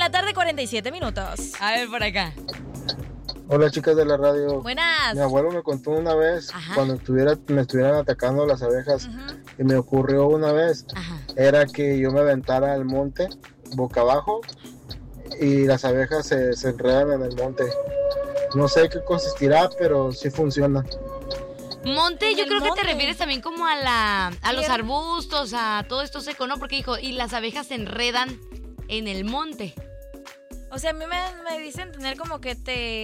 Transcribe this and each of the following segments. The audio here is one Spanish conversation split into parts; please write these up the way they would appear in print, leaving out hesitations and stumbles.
la tarde, 47 minutos. A ver, por acá. Hola, chicas de la radio. Buenas. Mi abuelo me contó una vez, Ajá. cuando me estuvieran atacando las abejas, Ujú. y me ocurrió una vez, Ajá. era que yo me aventara al monte, boca abajo, y las abejas se enredan en el monte. No sé qué consistirá, pero sí funciona. Monte, En yo el creo que monte. te refieres también como a los Tierra. arbustos, a todo esto seco, ¿no? Porque dijo, y las abejas se enredan en el monte. O sea, a mí me dicen tener como que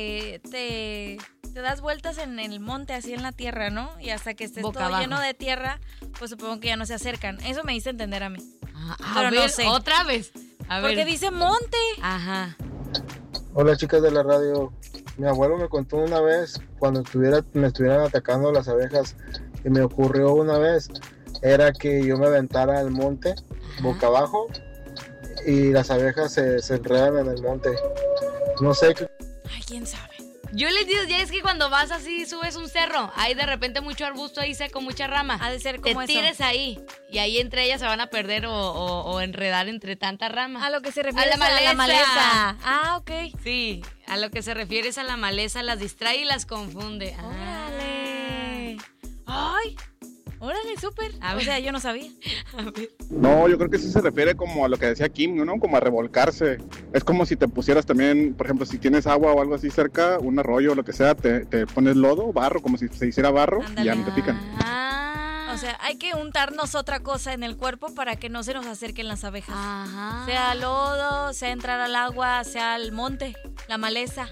te das vueltas en el monte, así en la tierra, ¿no? Y hasta que estés Boca todo abajo. lleno de tierra, pues supongo que ya no se acercan. Eso me dice entender a mí. A Pero no ver, sé. otra vez. A ver. Porque dice monte. Ajá. Hola, chicas de la radio. Mi abuelo me contó una vez, cuando me estuvieran atacando las abejas, y me ocurrió una vez, era que yo me aventara al monte, boca abajo, y las abejas se enredan en el monte. No sé qué Ay, quién sabe. Yo les digo, ya es que cuando vas así, subes un cerro, hay de repente mucho arbusto ahí seco, mucha rama. Ha de ser Te como eso. tires ahí y ahí entre ellas se van a perder o enredar entre tanta rama. A lo que se refiere A la maleza. Ah, ok. Sí, a lo que se refiere es a la maleza, las distrae y las confunde. Órale. Ay, órale, súper. A O ver. sea, yo no sabía. A ver. No, yo creo que sí se refiere como a lo que decía Kim, ¿no? Como a revolcarse. Es como si te pusieras también, por ejemplo, si tienes agua o algo así cerca, un arroyo o lo que sea, te pones lodo, barro, como si se hiciera barro y ya no te pican. Ah. O sea, hay que untarnos otra cosa en el cuerpo para que no se nos acerquen las abejas. Ajá. Sea lodo, sea entrar al agua, sea al monte, la maleza.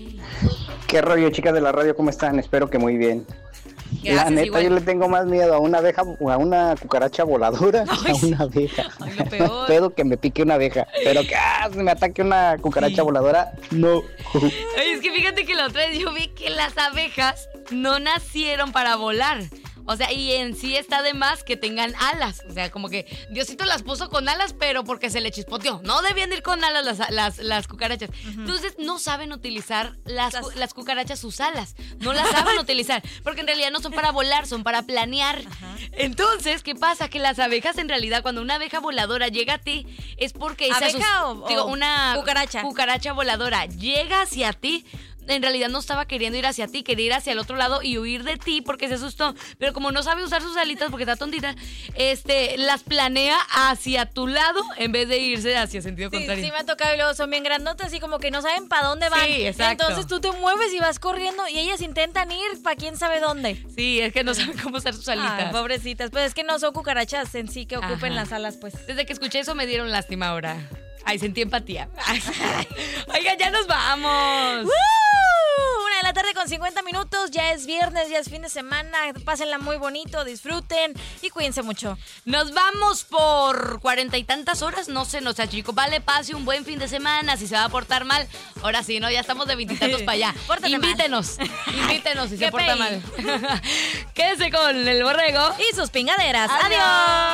¿Qué rollo, chicas de la radio? ¿Cómo están? Espero que muy bien. La Gracias, neta, igual. yo le tengo más miedo a una abeja o a una cucaracha voladora Ay, que a una abeja. Ay, lo peor. Pedo que me pique una abeja, pero que se me ataque una cucaracha Sí. voladora, no. Ay, es que fíjate que la otra vez yo vi que las abejas no nacieron para volar. O sea, y en sí está de más que tengan alas. O sea, como que Diosito las puso con alas, pero porque se le chispoteó. No debían ir con alas las cucarachas. Entonces, no saben utilizar las cucarachas sus alas. No las saben utilizar. Porque en realidad no son para volar, son para planear. Entonces, ¿qué pasa? Que las abejas, en realidad, cuando una abeja voladora llega a ti, es porque ¿Abeja o una cucaracha? Cucaracha voladora llega hacia ti. En realidad no estaba queriendo ir hacia ti, quería ir hacia el otro lado y huir de ti porque se asustó. Pero como no sabe usar sus alitas porque está tontita, las planea hacia tu lado en vez de irse hacia sentido Sí, contrario. sí me ha tocado y luego son bien grandotas y como que no saben para dónde van. Sí, exacto. Entonces tú te mueves y vas corriendo y ellas intentan ir para quién sabe dónde. Sí, es que no saben cómo usar sus alitas. Ay, pobrecitas. Pues es que no son cucarachas en sí que ocupen Ajá. las alas, pues. Desde que escuché eso me dieron lástima ahora. Ay, sentí empatía. Oiga, ya nos vamos. ¡Woo! 1:00 p.m. 50 minutos. Ya es viernes, ya es fin de semana. Pásenla muy bonito, disfruten y cuídense mucho. Nos vamos por 40 y tantas horas, no se nos achicó. Vale, pase un buen fin de semana. Si se va a portar mal, ahora sí, ¿no? Ya estamos de 20 y tantos para allá. Pórtate mal. Invítenos si se Qué porta pey. mal. Quédese con el borrego. Y sus pingaderas. Adiós. Adiós.